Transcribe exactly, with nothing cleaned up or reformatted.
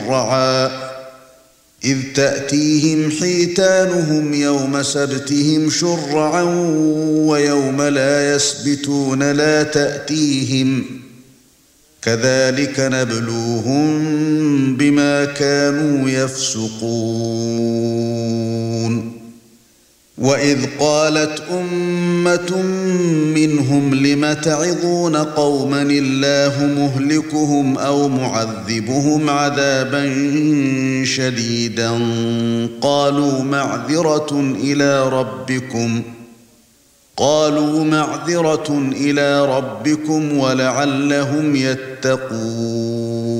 شرعا إذ تأتيهم حيتانهم يوم سبتهم شرعا ويوم لا يسبتون لا تأتيهم كذلك نبلوهم بما كانوا يفسقون وإذ قالت أمة منهم لم تعظون قوما الله مهلكهم أو معذبهم عذابا شديدا قالوا معذرة إلى ربكم قالوا معذرة إلى ربكم ولعلهم يتقون